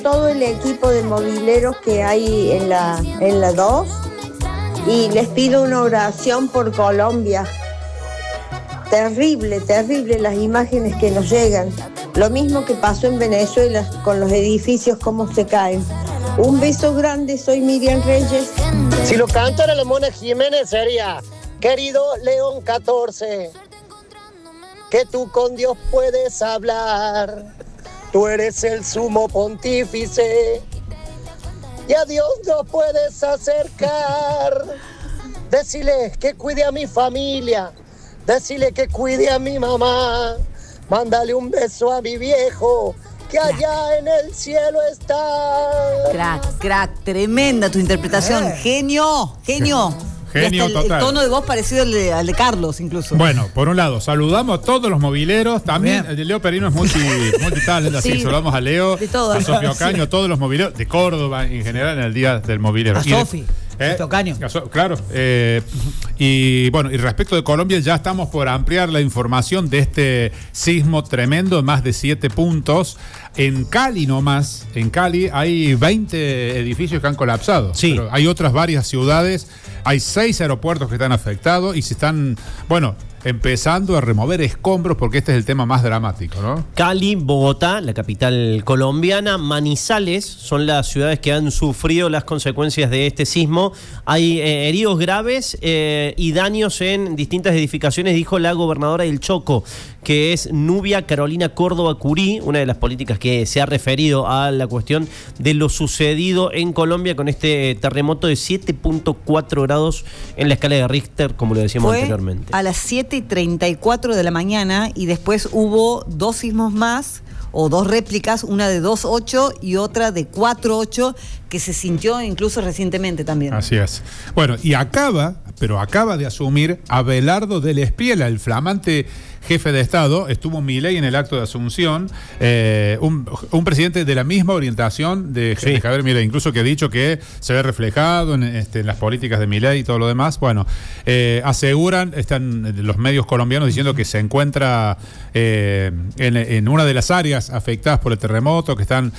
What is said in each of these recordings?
todo el equipo de mobileros que hay en la 2 y les pido una oración por Colombia. Terrible, terrible las imágenes que nos llegan. Lo mismo que pasó en Venezuela con los edificios, cómo se caen. Un beso grande, soy Miriam Reyes. Si lo cantara la Mona Jiménez sería: querido León 14, que tú con Dios puedes hablar. Tú eres el sumo pontífice y a Dios no puedes acercar. Decile que cuide a mi familia, decile que cuide a mi mamá. Mándale un beso a mi viejo, que allá en el cielo está. Crack, tremenda tu interpretación. Genio. Genio el total. tono de voz parecido al de Carlos, incluso. Bueno, por un lado, saludamos a todos los mobileros. También el de Leo Perino es multitalent, así Sí. Saludamos a Leo, De todo. a Sofía Ocaño, a todos los mobileros de Córdoba en general en el Día del Mobilero. A Sofi. Ocaño. Claro. Y bueno, y respecto de Colombia, ya estamos por ampliar la información de este sismo tremendo de más de 7 puntos. En Cali nomás, en Cali hay 20 edificios que han colapsado. Sí. Pero hay otras varias ciudades, hay 6 aeropuertos que están afectados y se están, empezando a remover escombros porque este es el tema más dramático, ¿no? Cali, Bogotá, la capital colombiana, Manizales son las ciudades que han sufrido las consecuencias de este sismo. Hay heridos graves y daños en distintas edificaciones, dijo la gobernadora del Chocó, que es Nubia Carolina Córdoba Curí, una de las políticas que se ha referido a la cuestión de lo sucedido en Colombia con este terremoto de 7.4 grados en la escala de Richter, como lo decíamos anteriormente. A las 7:34 de la mañana y después hubo 2 sismos más o 2 réplicas, una de 2.8 y otra de 4.8 que se sintió incluso recientemente también. Así es. Bueno, y acaba de asumir Abelardo del Espiela, el flamante jefe de Estado. Estuvo Milei en el acto de asunción, un presidente de la misma orientación de Javier Milei, incluso que ha dicho que se ve reflejado en las políticas de Milei y todo lo demás. Bueno, aseguran, están los medios colombianos diciendo que se encuentra en una de las áreas afectadas por el terremoto, que están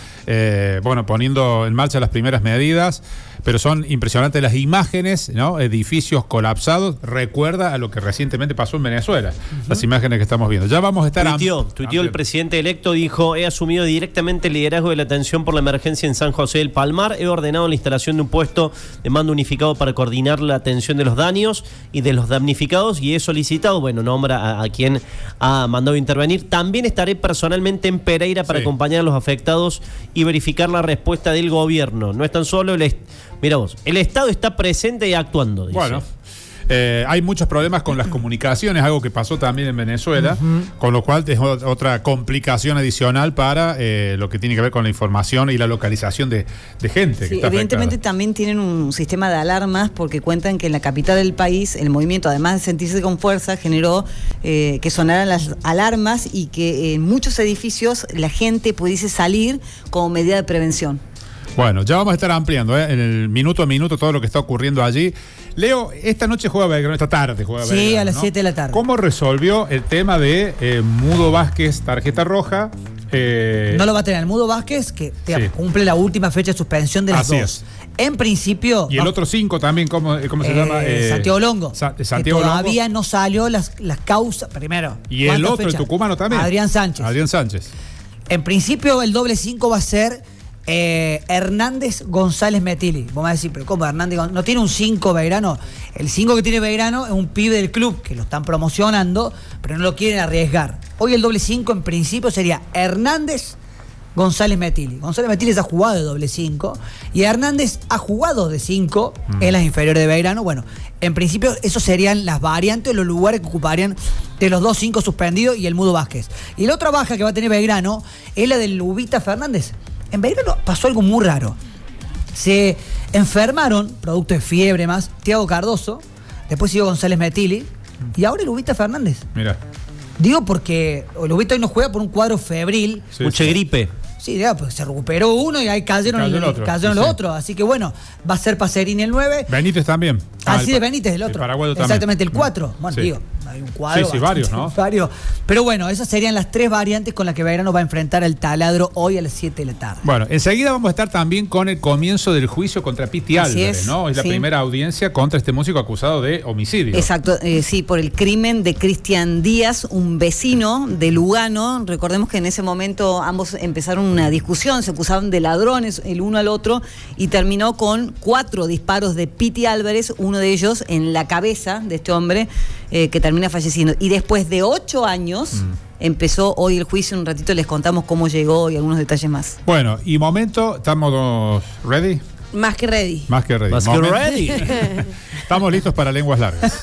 poniendo en marcha las primeras medidas. Pero son impresionantes las imágenes, ¿no? Edificios colapsados. Recuerda a lo que recientemente pasó en Venezuela. Las imágenes que estamos viendo. Ya vamos a estar Tuiteó el presidente electo, dijo: he asumido directamente el liderazgo de la atención por la emergencia en San José del Palmar. He ordenado la instalación de un puesto de mando unificado para coordinar la atención de los daños y de los damnificados, y he solicitado, nombra a quien ha mandado intervenir. También estaré personalmente en Pereira para acompañar a los afectados y verificar la respuesta del gobierno. No es tan solo mira vos, el Estado está presente y actuando, dice. Bueno, hay muchos problemas con las comunicaciones, algo que pasó también en Venezuela, con lo cual es otra complicación adicional para lo que tiene que ver con la información y la localización de gente. Sí, que está evidentemente afectada. también tienen un sistema de alarmas porque cuentan que en la capital del país el movimiento, además de sentirse con fuerza, generó que sonaran las alarmas y que en muchos edificios la gente pudiese salir como medida de prevención. Bueno, ya vamos a estar ampliando en el minuto a minuto todo lo que está ocurriendo allí. Leo, esta noche juega Belgrano, esta tarde juega Belgrano. Sí, a las 7 de la tarde. ¿Cómo resolvió el tema de Mudo Vázquez, tarjeta roja? No lo va a tener Mudo Vázquez, que cumple la última fecha de suspensión de las Así dos. es. En principio... Y el otro 5 también, ¿cómo se llama? Santiago Longo. Santiago que todavía Longo. no salió las causas, primero. Y el otro, el tucumano también. Adrián Sánchez. En principio el doble 5 va a ser Hernández González Metilli. Vamos a decir, pero ¿cómo Hernández no tiene un 5 Belgrano? El 5 que tiene Belgrano es un pibe del club que lo están promocionando, pero no lo quieren arriesgar. Hoy el doble 5 en principio sería Hernández González Metilli. González Metilli ha jugado de doble 5 y Hernández ha jugado de 5 en las inferiores de Belgrano. Bueno, en principio esos serían las variantes, los lugares que ocuparían de los 2 5 suspendidos y el Mudo Vázquez. Y la otra baja que va a tener Belgrano es la del Lubita Fernández. En Belgrano pasó algo muy raro. Se enfermaron, producto de fiebre más, Thiago Cardoso, después siguió González Metilli y ahora Lubita Fernández. Mira. Digo porque Lubita hoy no juega por un cuadro febril. Mucha gripe. Sí, ya, pues se recuperó uno y ahí cayeron los otros. Así que bueno, va a ser Pacerini el 9. Benítez también. Sí, de Benítez el otro. El paraguayo también. Exactamente, el 4. Bueno, Sí. digo, hay un cuadro. Sí, varios, ¿no? Varios. Pero bueno, esas serían las 3 variantes con las que Belgrano va a enfrentar al Taladro hoy a las 7 de la tarde. Bueno, enseguida vamos a estar también con el comienzo del juicio contra Piti Álvarez, ¿no? Es la primera audiencia contra este músico acusado de homicidio. Exacto, sí, por el crimen de Cristian Díaz, un vecino de Lugano. Recordemos que en ese momento ambos empezaron una discusión, se acusaban de ladrones el uno al otro y terminó con 4 disparos de Piti Álvarez, uno de ellos en la cabeza de este hombre que termina falleciendo. Y después de 8 años empezó hoy el juicio. Un ratito les contamos cómo llegó y algunos detalles más. Bueno, y momento, ¿estamos ready? Más que ready. Más que ready. Más que ready. Estamos listos para lenguas largas.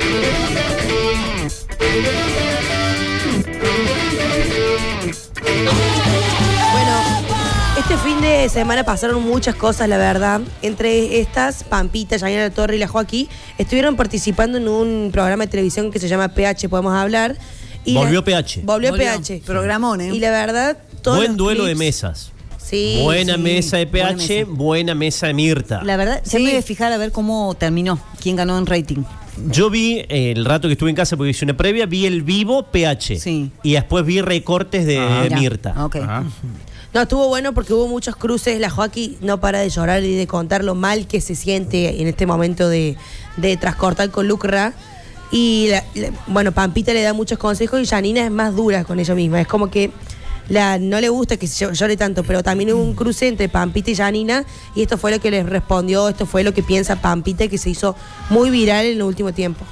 Este fin de semana pasaron muchas cosas, la verdad. Entre estas, Pampita, Yanina La Torre y la Joaquí estuvieron participando en un programa de televisión que se llama PH Podemos Hablar. Y Volvió PH. Volvió PH. Programón, ¿eh? Y la verdad, todos Buen los duelo de clips- mesas. Sí. Buena mesa de buena PH, mesa. buena mesa de Mirta. La verdad, ya me voy a fijar a ver cómo terminó, quién ganó en rating. Yo vi el rato que estuve en casa porque hice una previa, vi el vivo PH. Sí. Y después vi recortes de Ya. Mirta. Ok. Ajá. No, estuvo bueno porque hubo muchos cruces. La Joaquí no para de llorar y de contar lo mal que se siente en este momento de trascortar con Lucra. Y bueno, Pampita le da muchos consejos y Yanina es más dura con ella misma. Es como que no le gusta que llore tanto, pero también hubo un cruce entre Pampita y Yanina y esto fue lo que les respondió, esto fue lo que piensa Pampita, que se hizo muy viral en el último tiempo.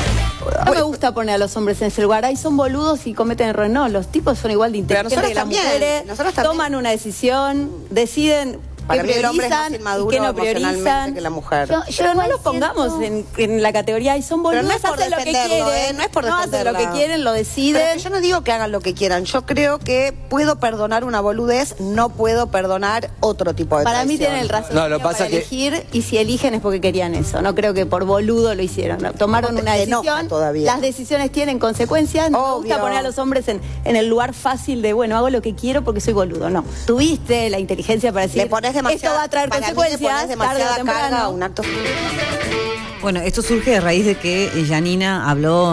No me gusta poner a los hombres en ese lugar. Ahí son boludos y cometen errores. No, los tipos son igual de Pero inteligentes que las nosotros también, mujeres. nosotros también. Toman una decisión, deciden Para qué mí el hombre es más priorizan y inmaduro qué no emocionalmente priorizan. que la mujer. Pero no los pongamos en la categoría y son Pero boludos, no es por hacen lo que defenderlo, quieren. no es por hacen lo defenderla. que quieren, lo Pero deciden. que yo no digo que hagan lo que quieran. Yo creo que puedo perdonar una boludez, no puedo perdonar otro tipo de Para mí traición. tienen el raciocinio No, lo pasa para que- elegir y si eligen es porque querían eso. No creo que por boludo lo hicieron. No, tomaron ¿Cómo te una enoja decisión. todavía? Las decisiones tienen consecuencias. No me Obvio. gusta poner a los hombres en el lugar fácil de, bueno, hago lo que quiero porque soy boludo. No. Tuviste la inteligencia para decir, Le pones demasiada, esto va a traer para mí le consecuencias, pones tarde o demasiada carga a temprano. un acto. Bueno, esto surge de raíz de que Yanina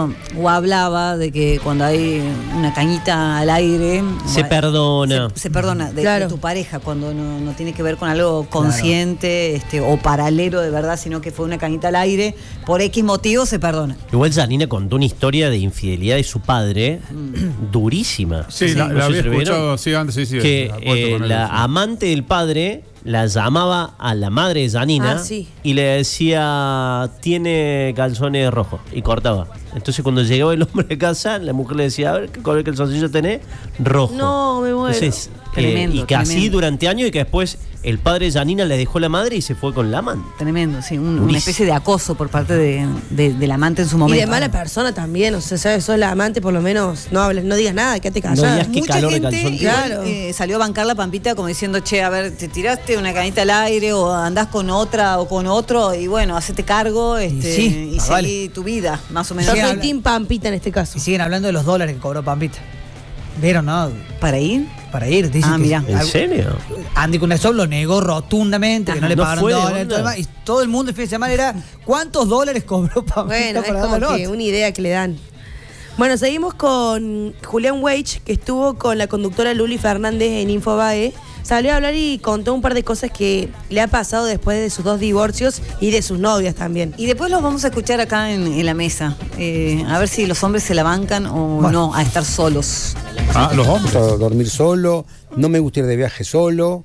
hablaba de que cuando hay una cañita al aire Se perdona. se perdona de Claro. tu pareja cuando no tiene que ver con algo consciente o paralelo de verdad, sino que fue una cañita al aire, por X motivo se perdona. Igual Janina contó una historia de infidelidad de su padre durísima. Sí, No la sé había si lo vieron. escuchado, sí, antes, sí. Que de acuerdo con él, la sí. amante del padre la llamaba a la madre de Janina Ah, sí. y le decía, tiene calzones rojos, y cortaba. Entonces cuando llegaba el hombre de casa, la mujer le decía, a ver, ¿qué color de calzoncillo tenés? Rojo. No, me muero. Entonces, Tremendo, y que así tremendo. durante años y que después el padre de Janina le dejó la madre y se fue con la amante. Tremendo, sí, una Durísimo. especie de acoso por parte del amante en su momento. Y de mala persona también, o sea, sabes, sos la amante, por lo menos no hables, no digas nada, quédate No callada. digas qué Mucha calor de gente calzón igual, tiene. salió a bancar la Pampita como diciendo, che, a ver, te tiraste una canita al aire o andás con otra o con otro y bueno, hacete cargo sí, y más seguí vale. tu vida, más o Yo menos. Sí, soy habla- Team Pampita en este caso. Y siguen hablando de los dólares que cobró Pampita. ¿Vieron, no? ¿Para ir? Para ir. Dicen Ah, que mirá. ¿En serio? Andy Cunesol lo negó rotundamente, que Ajá. no le No pagaron fue de dólares. onda. Todo, demás, y todo el mundo el fin de semana era ¿cuántos dólares cobró Pampita Bueno, es para dar como la que nota? una idea que le dan. Bueno, seguimos con Julián Weich, que estuvo con la conductora Luli Fernández en Infobae. Salió a hablar y contó un par de cosas que le ha pasado después de sus 2 divorcios y de sus novias también. Y después los vamos a escuchar acá en la mesa. A ver si los hombres se la bancan o Bueno. no, a estar solos. Ah, los hombres. Dormir solo, no me gusta ir de viaje solo.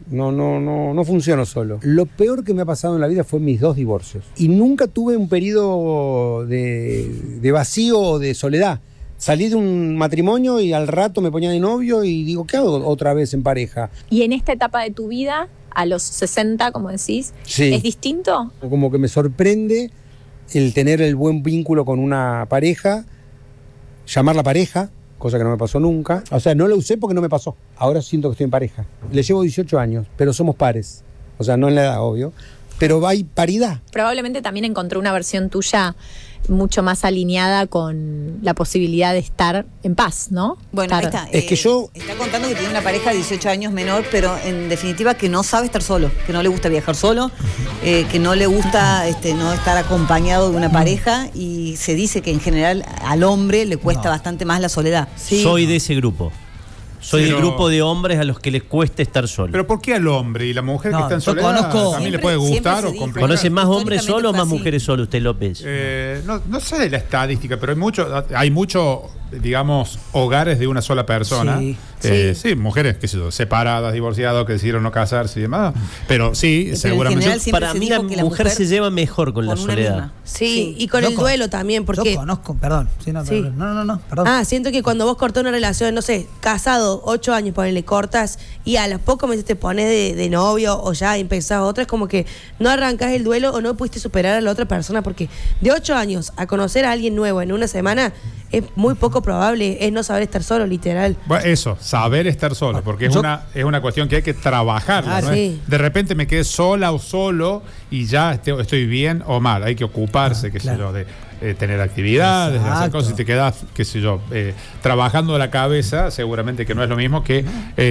No funciono solo. Lo peor que me ha pasado en la vida fue mis 2 divorcios. Y nunca tuve un periodo de vacío o de soledad. Salí de un matrimonio y al rato me ponía de novio y digo, ¿qué hago otra vez en pareja? Y en esta etapa de tu vida, a los 60, como decís, Sí. ¿es distinto? Como que me sorprende el tener el buen vínculo con una pareja, llamarla pareja, cosa que no me pasó nunca. O sea, no la usé porque no me pasó. Ahora siento que estoy en pareja. Le llevo 18 años, pero somos pares. O sea, no en la edad, obvio. pero hay paridad. Probablemente también encontré una versión tuya mucho más alineada con la posibilidad de estar en paz, ¿no? Bueno, ahí está. Es que yo... Está contando que tiene una pareja de 18 años menor, pero en definitiva que no sabe estar solo, que no le gusta viajar solo, que no le gusta no estar acompañado de una pareja, y se dice que en general al hombre le cuesta bastante más la soledad. Sí. Soy de ese grupo. Soy del grupo de hombres a los que les cuesta estar solo. ¿Pero por qué al hombre? ¿Y la mujer que está en soledad también le puede gustar o complicar? ¿Conoce más hombres solos o más mujeres solos usted, López? No sé de la estadística, pero hay mucho, digamos, hogares de una sola persona. Sí, mujeres, qué sé yo, separadas, divorciadas, que decidieron no casarse y demás. Pero sí, seguramente. Para mí la mujer se lleva mejor con la soledad. Sí, y con el duelo también, porque... Yo conozco, perdón. No, perdón. Siento que cuando vos cortás una relación, no sé, casado 8 años, ponele, cortas y a los pocos meses te pones de novio o ya empezás otra, es como que no arrancás el duelo o no pudiste superar a la otra persona, porque de 8 años a conocer a alguien nuevo en una semana es muy poco probable, es no saber estar solo, literal. Bueno, eso, saber estar solo, porque es una cuestión que hay que trabajar. ¿No? Sí. De repente me quedé sola o solo y ya estoy bien o mal, hay que ocuparse, qué sé yo, de tener actividades, de hacer cosas, y te quedas, qué sé yo, trabajando la cabeza, seguramente que no es lo mismo que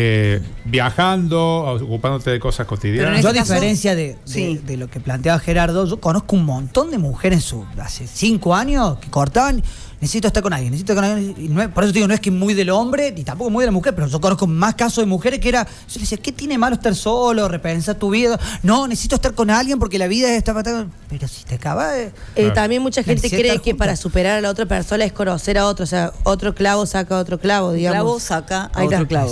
viajando, ocupándote de cosas cotidianas. Yo, a diferencia de lo que planteaba Gerardo, yo conozco un montón de mujeres hace 5 años que cortaban. Necesito estar con alguien. Y por eso te digo, no es que muy del hombre y tampoco muy de la mujer, pero yo conozco más casos de mujeres que yo le decía, ¿qué tiene malo estar solo? Repensar tu vida. No, necesito estar con alguien porque la vida está... Pero si te acaba de... También mucha gente cree que para superar a la otra persona es conocer a otro. O sea, otro clavo saca a otro clavo, digamos. Clavo saca a otro clavo.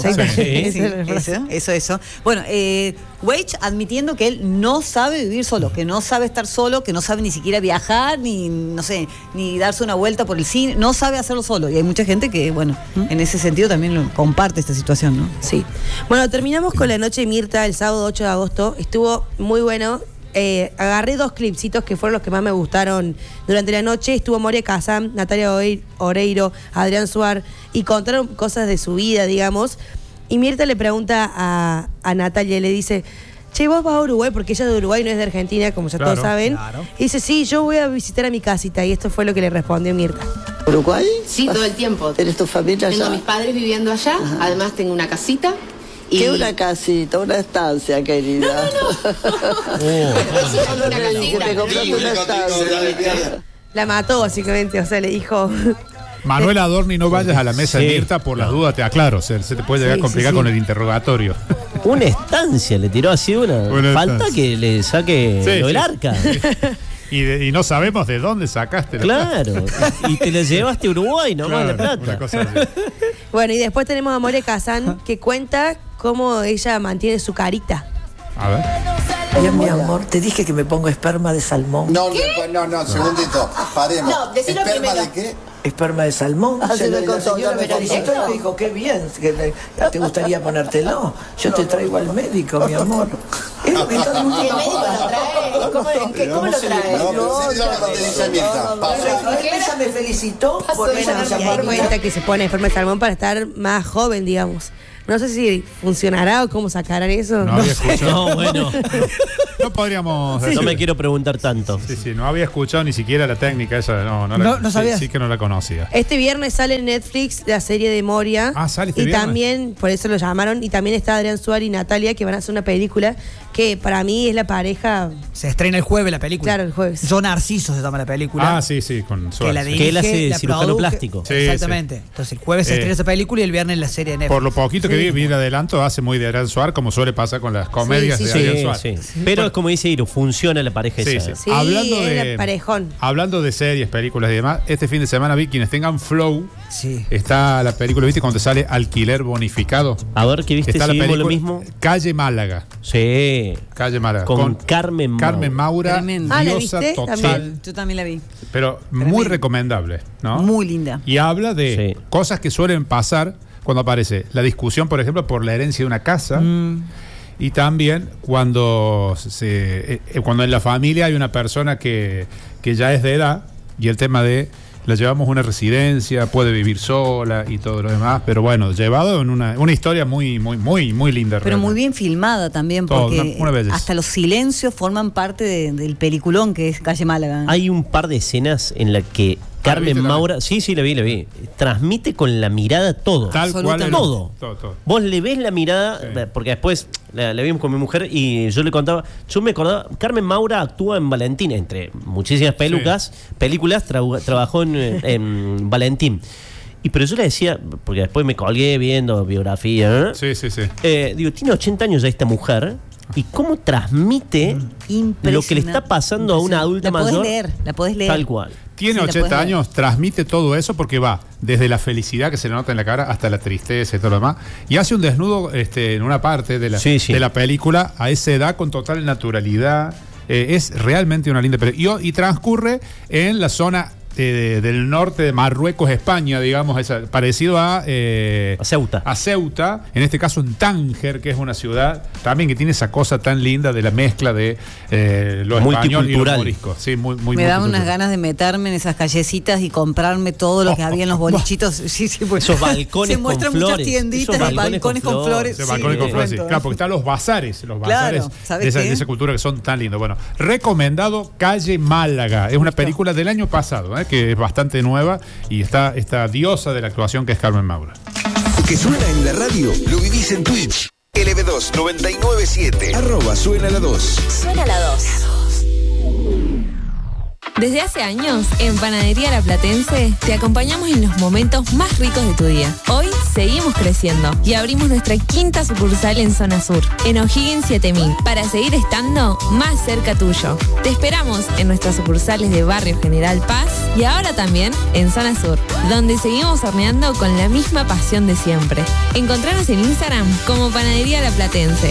Eso. Bueno, Weich admitiendo que él no sabe vivir solo, que no sabe estar solo, que no sabe ni siquiera viajar, ni darse una vuelta por el cine, no sabe hacerlo solo. Y hay mucha gente que, bueno, en ese sentido también comparte esta situación, ¿no? Sí. Bueno, terminamos con la noche de Mirta el sábado 8 de agosto. Estuvo muy bueno. Agarré 2 clipsitos que fueron los que más me gustaron durante la noche. Estuvo Moria Kazan, Natalia Oreiro, Adrián Suar, y contaron cosas de su vida, digamos. Y Mirta le pregunta a Natalia y le dice, che, vos vas a Uruguay, porque ella es de Uruguay, no es de Argentina, como ya todos saben. Claro. Y dice, sí, yo voy a visitar a mi casita. Y esto fue lo que le respondió Mirta. ¿Uruguay? Sí, todo el tiempo. ¿Tienes tu familia allá? Tengo a mis padres viviendo allá, además tengo una casita. ¿Qué una casita? Una estancia, querida. No. Una casita. Me compraste una estancia. La mató, básicamente, o sea, le dijo... Manuel Adorni, no vayas a la mesa de Mirta, por las dudas, te aclaro, se te puede llegar a complicar con el interrogatorio. Una estancia, le tiró así una falta estancia. Que le saque el arca. Y no sabemos de dónde sacaste la plata. Y te la llevaste a Uruguay nomás, la plata. Una cosa así. Bueno, y después tenemos a Moria Kazan, que cuenta cómo ella mantiene su carita. A ver. Oye, mi amor, te dije que me pongo esperma de salmón. No, segundito, paremos. No, decilo ¿Esperma primero. de qué? Esperma de salmón. Se lo La señora me felicitó y dijo, qué bien, que te gustaría ponértelo. Yo te traigo al médico, mi amor. Es lo que todo el mundo... ¿Y el médico lo trae? ¿Cómo lo trae? Ella me felicitó por menos Y cuenta que se pone esperma de salmón para estar más joven, digamos. No sé si funcionará o cómo sacarán eso. No había escuchado. No, bueno. No podríamos decir. No me quiero preguntar tanto. Sí, no había escuchado ni siquiera la técnica esa. No sabía. Sí que no la conocía. Este viernes sale en Netflix la serie de Moria. Sale este y viernes. También, por eso lo llamaron, y también está Adrián Suárez y Natalia, que van a hacer una película que para mí es la pareja... Se estrena el jueves la película. Claro, el jueves. Yo Narciso se llama la película. Sí, con Suárez. Que él hace cirujano plástico. Exactamente. Entonces el jueves se estrena esa película y el viernes la serie de Netflix. Por lo poquito que vi de adelanto, hace muy de Adrián Suárez, como suele pasar con las comedias de Adrián Suárez. Sí. Pero como dice Iru, funciona la pareja esa. Sí, es parejón. Hablando de series, películas y demás, este fin de semana vi, quienes tengan Flow, está la película, ¿viste? Cuando sale Alquiler Bonificado. A ver, ¿qué viste? Está la película, lo mismo. Calle Málaga. Sí. Calle Málaga. Con Carmen Maura. ¿la Diosa viste? total. También. Yo también la vi. Pero muy recomendable, ¿no? Muy linda. Y habla de cosas que suelen pasar cuando aparece la discusión, por ejemplo, por la herencia de una casa. Y también cuando en la familia hay una persona que ya es de edad, y el tema de la llevamos a una residencia, puede vivir sola y todo lo demás, pero bueno, llevado en una historia muy linda. Pero muy bien filmada también, Todo, porque una belleza. hasta los silencios forman parte del peliculón que es Calle Málaga. Hay un par de escenas en las que Carmen Maura, sí, la vi. Transmite con la mirada todo. Tal cual. Todo. Vos le ves la mirada, Sí. porque después la vimos con mi mujer y yo le contaba, yo me acordaba, Carmen Maura actúa en Valentín, entre muchísimas películas, trabajó en Valentín. Pero yo le decía, porque después me colgué viendo biografía. Sí. Digo, tiene 80 años ya esta mujer. ¿Y cómo transmite lo que le está pasando a una adulta mayor? La podés leer. Tal cual. Tiene 80 años, transmite todo eso porque va desde la felicidad que se le nota en la cara hasta la tristeza y todo lo demás. Y hace un desnudo en una parte de la película a esa edad con total naturalidad. Es realmente una linda película. Y transcurre en la zona del norte de Marruecos, España, digamos, parecido a Ceuta. A Ceuta, en este caso en Tánger, que es una ciudad también que tiene esa cosa tan linda de la mezcla de lo español y los moriscos. Sí, me dan unas ganas de meterme en esas callecitas y comprarme todo lo que había en los bolichitos. Sí, esos balcones se muestran con muchas flores. tienditas y balcones con flores. Balcones con flores, sí. Claro, porque están los bazares Claro, de esa cultura que son tan lindos. Bueno, recomendado Calle Málaga. Es una película del año pasado, que es bastante nueva, y está esta diosa de la actuación que es Carmen Maura. Que suena en la radio, lo vivís en Twitch. LB2 997 @suena la 2. Suena la 2. Desde hace años, en Panadería La Platense, te acompañamos en los momentos más ricos de tu día. Hoy seguimos creciendo y abrimos nuestra 5ª sucursal en Zona Sur, en O'Higgins 7000, para seguir estando más cerca tuyo. Te esperamos en nuestras sucursales de Barrio General Paz y ahora también en Zona Sur, donde seguimos horneando con la misma pasión de siempre. Encontranos en Instagram como Panadería La Platense.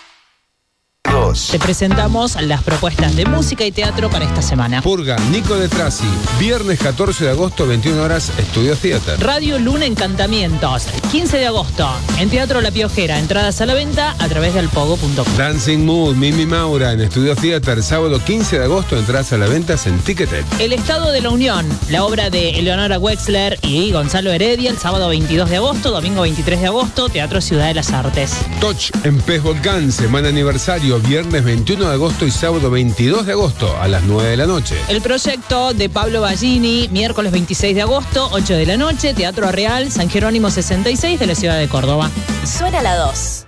Te presentamos las propuestas de música y teatro para esta semana. Purga, Nico de Trasi, viernes 14 de agosto, 21 horas, Estudio Theater. Radio Luna Encantamientos, 15 de agosto, en Teatro La Piojera, entradas a la venta a través del pogo.com. Dancing Mood, Mimi Maura, en Estudio Theater, sábado 15 de agosto, entradas a la venta en Ticketek. El Estado de la Unión, la obra de Eleonora Wexler y Gonzalo Heredia, el sábado 22 de agosto, domingo 23 de agosto, Teatro Ciudad de las Artes. Touch en Pez Volcán, semana aniversario, viernes 21 de agosto y sábado 22 de agosto a las 9 de la noche. El proyecto de Pablo Ballini, miércoles 26 de agosto, 8 de la noche, Teatro Real, San Jerónimo 66 de la ciudad de Córdoba. Suena la 2.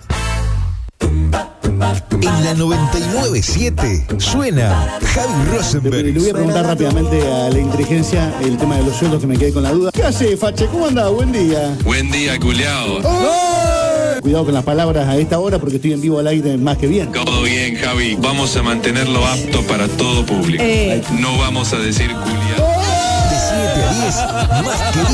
En la 997 suena Javi Rosenberg. Le voy a preguntar rápidamente a la inteligencia el tema de los sueldos, que me quedé con la duda. ¿Qué hace, Fache? ¿Cómo anda? Buen día. Buen día, culiao. Cuidado con las palabras a esta hora porque estoy en vivo al aire más que bien. Todo bien, Javi. Vamos a mantenerlo apto para todo público. No vamos a decir culiao. De 7 a 10, más que